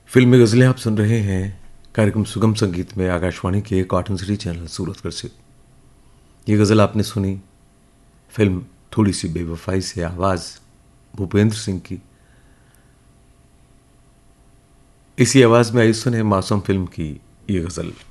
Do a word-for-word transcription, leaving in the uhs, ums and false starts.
फिल्मी गज़लें आप सुन रहे हैं कार्यक्रम सुगम संगीत में आकाशवाणी के कॉटन सिटी चैनल सूरतगढ़ से। ये गज़ल आपने सुनी फिल्म थोड़ी सी बेवफाई से, आवाज़ भूपेंद्र सिंह की। इसी आवाज़ में आई सुने मासूम फिल्म की ये गज़ल।